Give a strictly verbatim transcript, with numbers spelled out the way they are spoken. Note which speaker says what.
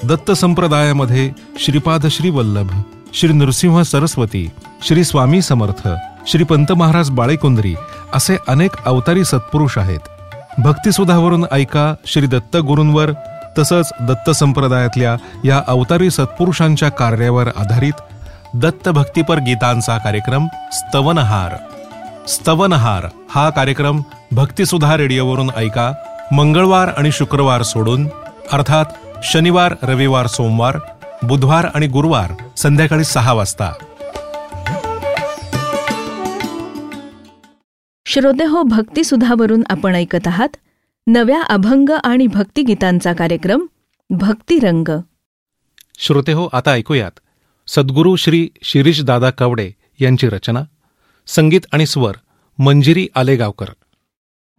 Speaker 1: दत्त संप्रदायामध्ये श्रीपाद श्री वल्लभ, श्री नृसिंह सरस्वती, श्री स्वामी समर्थ, श्री पंत महाराज बाळेकुंद्री असे अनेक अवतारी सत्पुरुष आहेत. भक्तिसुधावरून ऐका श्री दत्त गुरूंवर तसंच दत्त संप्रदायातल्या या अवतारी सत्पुरुषांच्या कार्यावर आधारित दत्त भक्तिपर गीतांचा कार्यक्रम स्तवनहार. स्तवनहार हा कार्यक्रम भक्तिसुधा रेडिओवरून ऐका मंगळवार आणि शुक्रवार सोडून, अर्थात शनिवार, रविवार, सोमवार, बुधवार आणि गुरुवार संध्याकाळी सहा वाजता.
Speaker 2: श्रोतेहो, भक्तिसुधावरून आपण ऐकत आहात नव्या अभंग आणि भक्तिगीतांचा कार्यक्रम भक्तिरंग.
Speaker 1: श्रोतेहो, आता ऐकूयात सद्गुरू श्री शिरीष दादा कवडे यांची रचना, संगीत आणि स्वर मंजिरी आलेगावकर.